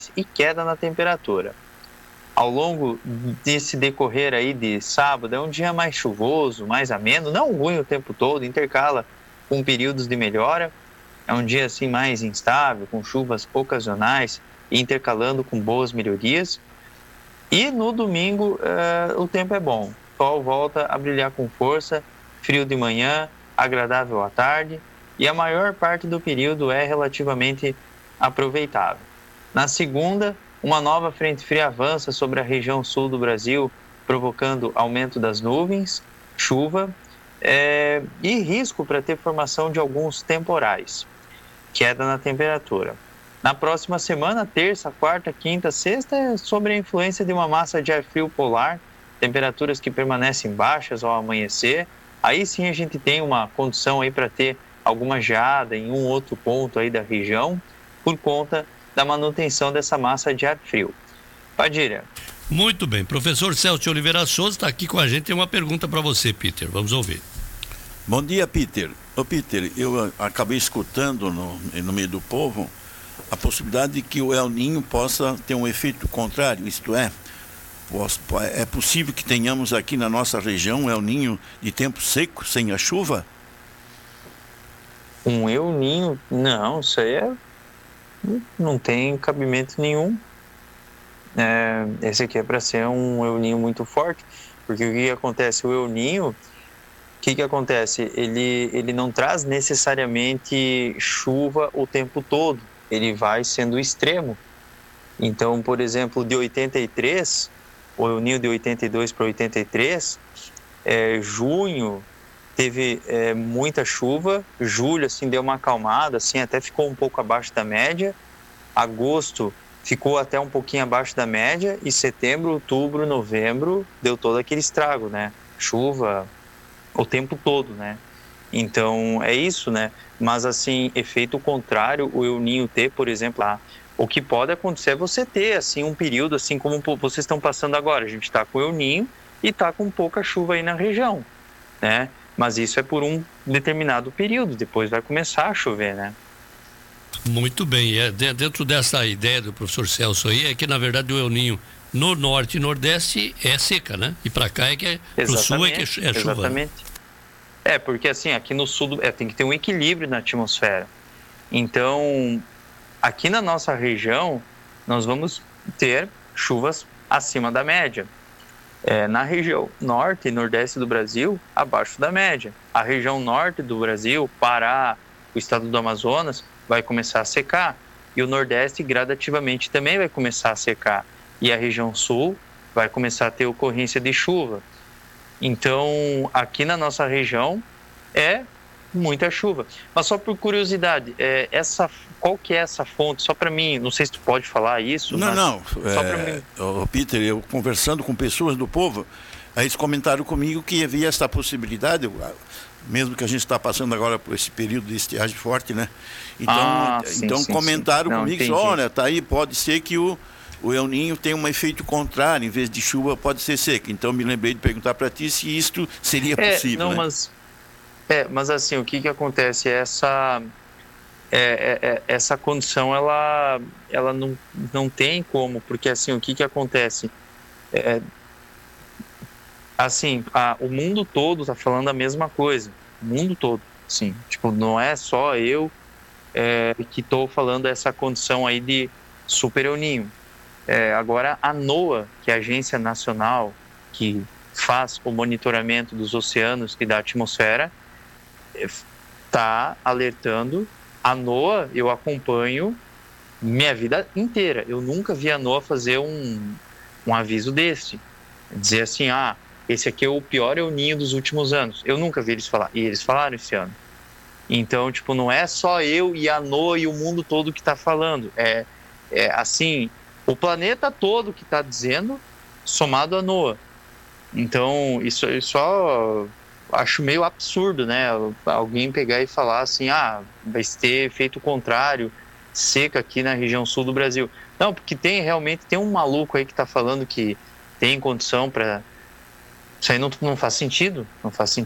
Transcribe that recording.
e queda na temperatura. Ao longo desse decorrer aí de sábado, é um dia mais chuvoso, mais ameno, não ruim o tempo todo, intercala com períodos de melhora. É um dia assim mais instável, com chuvas ocasionais, intercalando com boas melhorias. E no domingo o tempo é bom, o sol volta a brilhar com força, frio de manhã, agradável à tarde, e a maior parte do período é relativamente aproveitável. Na segunda, uma nova frente fria avança sobre a região sul do Brasil, provocando aumento das nuvens, chuva e risco para ter formação de alguns temporais, queda na temperatura. Na próxima semana, terça, quarta, quinta, sexta, é sobre a influência de uma massa de ar frio polar, temperaturas que permanecem baixas ao amanhecer. Aí sim a gente tem uma condição aí para ter alguma geada em um outro ponto aí da região, por conta da manutenção dessa massa de ar frio. Padilha. Muito bem. Professor Celso Oliveira Souza está aqui com a gente. Tem uma pergunta para você, Peter. Vamos ouvir. Bom dia, Peter. Ô, Peter, eu acabei escutando no meio do povo a possibilidade de que o El Niño possa ter um efeito contrário, isto é possível que tenhamos aqui na nossa região um El Niño de tempo seco, sem a chuva? Um El Niño? Não, isso aí não tem cabimento nenhum. Esse aqui é para ser um El Niño muito forte, porque o que acontece? O El Niño, o que acontece? Ele não traz necessariamente chuva o tempo todo, ele vai sendo extremo. Então, por exemplo, de 83, o El Niño de 82 para 83, junho teve muita chuva, julho assim deu uma acalmada, assim até ficou um pouco abaixo da média, agosto ficou até um pouquinho abaixo da média, e setembro, outubro, novembro deu todo aquele estrago, né? Chuva o tempo todo, né? Então é isso, né? Mas assim, efeito contrário, o El Niño ter, por exemplo, o que pode acontecer é você ter assim um período assim como vocês estão passando agora. A gente está com o El Niño e está com pouca chuva aí na região, né? Mas isso é por um determinado período, depois vai começar a chover, né? Muito bem, dentro dessa ideia do professor Celso aí, é que na verdade o El Niño no norte e nordeste é seca, né? E para cá pro sul é que é chuva. Exatamente. Porque assim, aqui no sul tem que ter um equilíbrio na atmosfera. Então, aqui na nossa região, nós vamos ter chuvas acima da média. Na região norte e nordeste do Brasil, abaixo da média. A região norte do Brasil, Pará, o estado do Amazonas, vai começar a secar. E o nordeste, gradativamente, também vai começar a secar. E a região sul vai começar a ter ocorrência de chuva. Então, aqui na nossa região, é muita chuva. Mas só por curiosidade, qual que é essa fonte? Só para mim, não sei se tu pode falar isso. Não. Só para mim. Peter, eu conversando com pessoas do povo, aí eles comentaram comigo que havia essa possibilidade, mesmo que a gente está passando agora por esse período de estiagem forte, né? Então, comentaram comigo, olha, tá aí, pode ser que o El Niño tem um efeito contrário, em vez de chuva pode ser seca. Então me lembrei de perguntar para ti se isto seria possível. Não, né? Mas assim, o que acontece? Essa condição ela não tem como, porque assim, o que acontece? O mundo todo está falando a mesma coisa, o mundo todo, sim. Tipo, não é só eu que estou falando essa condição aí de super El Niño. Agora, a NOAA, que é a agência nacional que faz o monitoramento dos oceanos e da atmosfera, está alertando. A NOAA eu acompanho minha vida inteira. Eu nunca vi a NOAA fazer um aviso desse. Dizer assim, esse aqui é o pior El Niño dos últimos anos. Eu nunca vi eles falar. E eles falaram esse ano. Então, tipo, não é só eu e a NOAA e o mundo todo que está falando. Assim, o planeta todo que está dizendo, somado à NOAA. Então, isso só acho meio absurdo, né? Alguém pegar e falar assim, vai ter efeito contrário, seca aqui na região sul do Brasil. Não, porque realmente tem um maluco aí que está falando que tem condição para... Isso aí não faz sentido, não faz sentido.